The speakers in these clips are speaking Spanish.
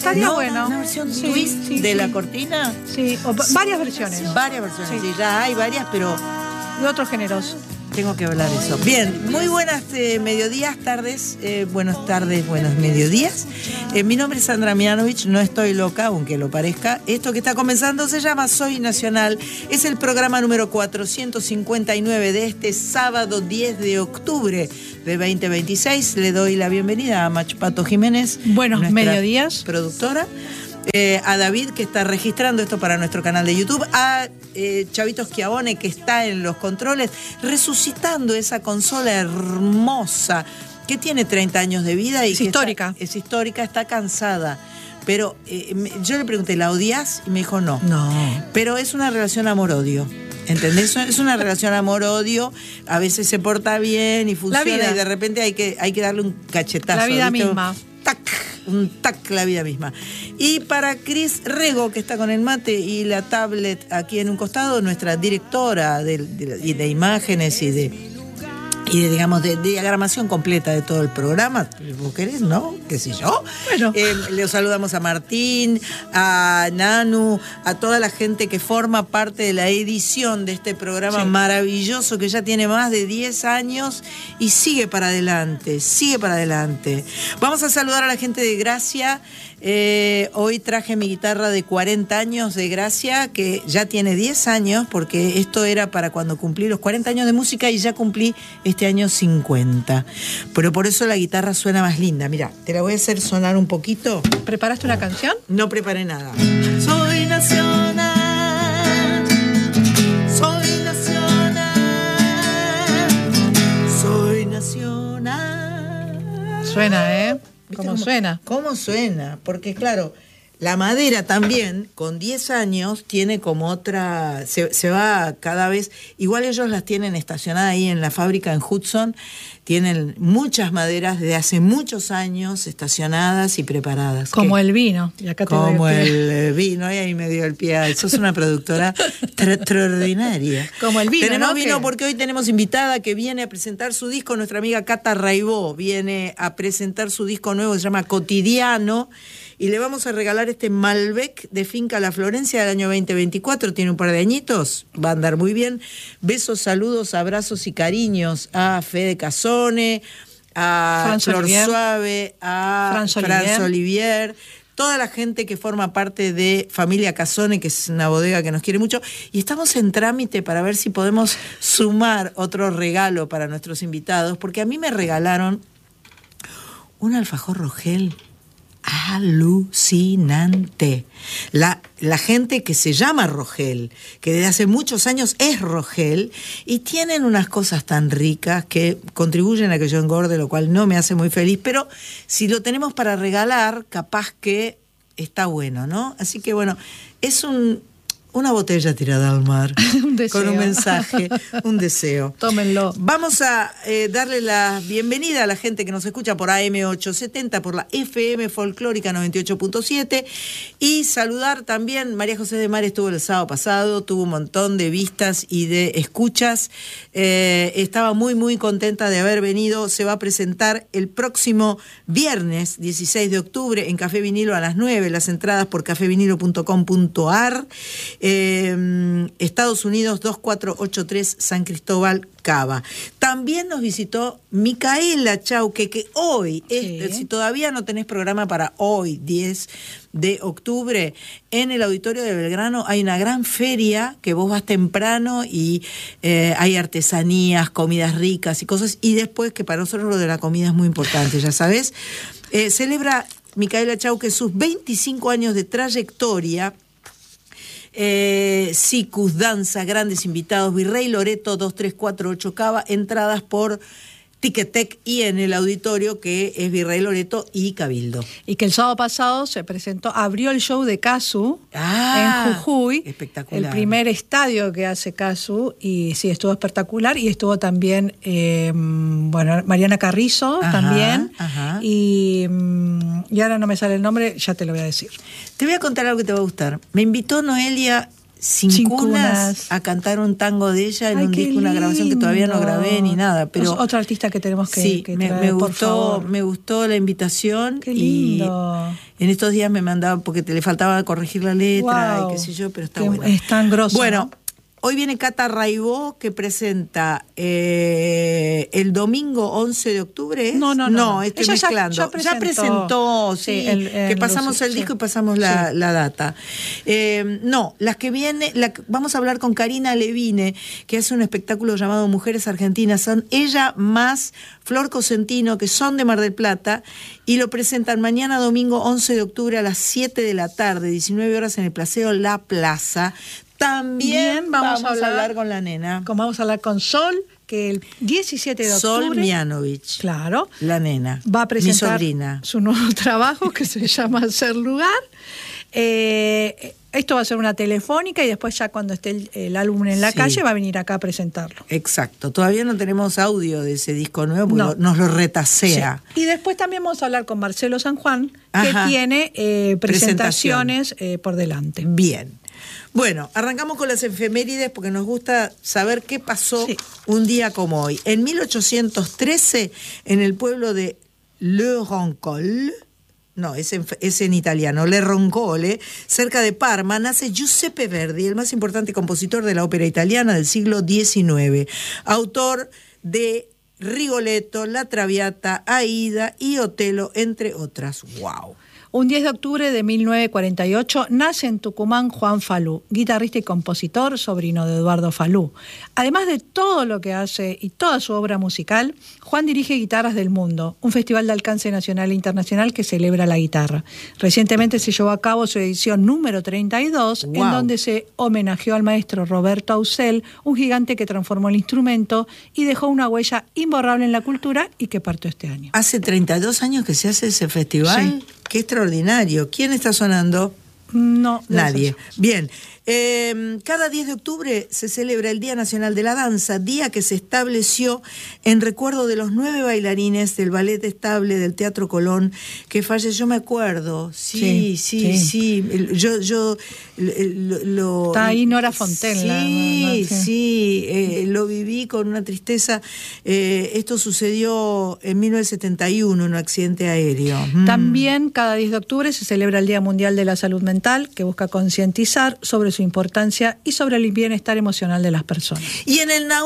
Estaría bueno. Una versión twist de la cortina. Sí, varias versiones. Varias versiones, sí, ya hay varias, pero de otros géneros. Tengo que hablar eso. Bien, muy buenas mediodías, tardes, buenas tardes, buenos mediodías. Mi nombre es Sandra Mianovich, no estoy loca, aunque lo parezca. Esto que está comenzando se llama Soy Nacional. Es el programa número 459 de este sábado 10 de octubre de 2026. Le doy la bienvenida a Machupato Jiménez. Buenos mediodías. Productora. A David, que está registrando esto para nuestro canal de YouTube, a Chavito Schiavone, que está en los controles, resucitando esa consola hermosa que tiene 30 años de vida y es que histórica. Es histórica, está cansada. Pero yo le pregunté, ¿la odias? Y me dijo no. No. Pero es una relación amor-odio. ¿Entendés? Es una relación amor-odio. A veces se porta bien y funciona y de repente hay que darle un cachetazo. La vida ¿viste? misma. Un tac, la vida misma. Y para Cris Rego, que está con el mate y la tablet aquí en un costado, nuestra directora de imágenes y de diagramación completa de todo el programa. ¿Vos querés, no? ¿Qué sé yo? Bueno. Le saludamos a Martín, a Nanu, a toda la gente que forma parte de la edición de este programa maravilloso que ya tiene más de 10 años y sigue para adelante. Vamos a saludar a la gente de Gracia. Hoy traje mi guitarra de 40 años de Gracia, que ya tiene 10 años, porque esto era para cuando cumplí los 40 años de música y ya cumplí este año 50. Pero por eso la guitarra suena más linda. Mira, te la voy a hacer sonar un poquito. ¿Preparaste una canción? No preparé nada. Soy nacional, soy nacional, soy nacional. Suena, ¿eh? ¿Cómo suena? ¿Cómo suena? Porque claro, la madera también, con 10 años, tiene como otra, se va cada vez, igual ellos las tienen estacionadas ahí en la fábrica en Hudson, tienen muchas maderas de hace muchos años estacionadas y preparadas. Como el vino. Y acá te como doy el vino, y ahí me dio el pie. Sos una productora extraordinaria. Como el vino, tenemos ¿no? vino porque hoy tenemos invitada que viene a presentar su disco, nuestra amiga Cata Raibó, viene a presentar su disco nuevo, se llama Cotidiano, y le vamos a regalar este Malbec de Finca La Florencia del año 2024, tiene un par de añitos, va a andar muy bien. Besos, saludos, abrazos y cariños a Fede Casone, a Flor Suave, a Franz Olivier, toda la gente que forma parte de Familia Casone, que es una bodega que nos quiere mucho, y estamos en trámite para ver si podemos sumar otro regalo para nuestros invitados, porque a mí me regalaron un alfajor Rogel alucinante. La gente que se llama Rogel, que desde hace muchos años es Rogel, y tienen unas cosas tan ricas que contribuyen a que yo engorde, lo cual no me hace muy feliz, pero si lo tenemos para regalar, capaz que está bueno, ¿no? Así que bueno, es una botella tirada al mar, un deseo. Con un mensaje, un deseo. Tómenlo. Vamos a darle la bienvenida a la gente que nos escucha por AM870, por la FM Folclórica 98.7, y saludar también, María José de Mar estuvo el sábado pasado, tuvo un montón de vistas y de escuchas, estaba muy muy contenta de haber venido. Se va a presentar el próximo viernes 16 de octubre en Café Vinilo a las 9, las entradas por cafevinilo.com.ar. Estados Unidos 2483 San Cristóbal Cava. También nos visitó Micaela Chauque, que hoy, si todavía no tenés programa para hoy, 10 de octubre, en el Auditorio de Belgrano hay una gran feria que vos vas temprano y hay artesanías, comidas ricas y cosas, y después, que para nosotros lo de la comida es muy importante, ya sabés, celebra Micaela Chauque sus 25 años de trayectoria. Sicus, danza, grandes invitados, Virrey Loreto 2348 Cava, entradas por Ticketek y en el auditorio que es Virrey Loreto y Cabildo. Y que el sábado pasado se presentó, abrió el show de Casu en Jujuy. Espectacular. El primer estadio que hace Casu, y sí, estuvo espectacular. Y estuvo también, Mariana Carrizo también. Ajá. Y ahora no me sale el nombre, ya te lo voy a decir. Te voy a contar algo que te va a gustar. Me invitó Noelia Sin Cunas a cantar un tango de ella en un disco, una grabación que todavía no grabé ni nada. Pero otra artista que tenemos que traer, me gustó la invitación. Qué lindo. Y en estos días me mandaban, porque le faltaba corregir la letra y qué sé yo, pero está bueno. Es tan grosso. Bueno, ¿no? Hoy viene Cata Raibó, que presenta el domingo 11 de octubre. No, estoy mezclando. Ya presentó, sí, que pasamos el disco y pasamos la data. Las que viene, vamos a hablar con Karina Levine, que hace un espectáculo llamado Mujeres Argentinas. Son ella más Flor Cosentino, que son de Mar del Plata, y lo presentan mañana domingo 11 de octubre a las 7 de la tarde, 19 horas en el Paseo La Plaza. También vamos a hablar con la nena. Vamos a hablar con Sol, que el 17 de octubre... Sol Mianovich. Claro. La nena. Va a presentar mi sobrina. Su nuevo trabajo, que se llama Hacer Lugar. Esto va a ser una telefónica y después ya cuando esté el álbum en la calle va a venir acá a presentarlo. Exacto. Todavía no tenemos audio de ese disco nuevo porque nos lo retasea. Sí. Y después también vamos a hablar con Marcelo San Juan, que tiene presentaciones por delante. Bien. Bueno, arrancamos con las efemérides porque nos gusta saber qué pasó un día como hoy. En 1813, en el pueblo de Le Roncole, es en italiano, Le Roncole, cerca de Parma, nace Giuseppe Verdi, el más importante compositor de la ópera italiana del siglo XIX, autor de Rigoletto, La Traviata, Aida y Otelo, entre otras. ¡Wow! Un 10 de octubre de 1948 nace en Tucumán Juan Falú, guitarrista y compositor, sobrino de Eduardo Falú. Además de todo lo que hace y toda su obra musical, Juan dirige Guitarras del Mundo, un festival de alcance nacional e internacional que celebra la guitarra. Recientemente se llevó a cabo su edición número 32, en donde se homenajeó al maestro Roberto Ausel, un gigante que transformó el instrumento y dejó una huella imborrable en la cultura y que partió este año. ¿Hace 32 años que se hace ese festival? Sí. Qué extraordinario. ¿Quién está sonando? No. Nadie. Bien. Cada 10 de octubre se celebra el Día Nacional de la Danza, día que se estableció en recuerdo de los 9 bailarines del Ballet Estable del Teatro Colón que falleció, me acuerdo. Sí. Yo está ahí Nora Fontaine. Lo viví con una tristeza. Esto sucedió en 1971, un accidente aéreo. También cada 10 de octubre se celebra el Día Mundial de la Salud Mental, que busca concientizar sobre su importancia y sobre el bienestar emocional de las personas. Y en el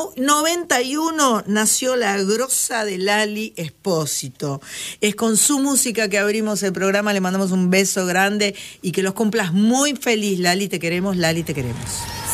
91 nació la grosa de Lali Espósito. Es con su música que abrimos el programa. Le mandamos un beso grande y que los cumplas muy feliz, Lali, te queremos, Lali, te queremos.